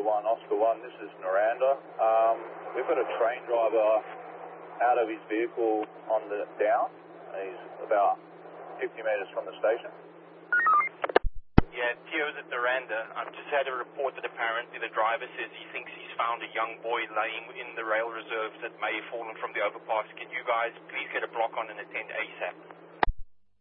Oscar 1, this is Miranda. We've got a train driver out of his vehicle on the down. He's about 50 metres from the station. Yeah, Tio's at Miranda. I've just had a report that apparently the driver says he thinks he's found a young boy laying in the rail reserves that may have fallen from the overpass. Can you guys please get a block on and attend ASAP?